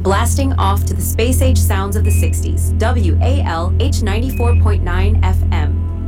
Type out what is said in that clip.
blasting off to the space age sounds of the 60s. WALH 94.9 FM.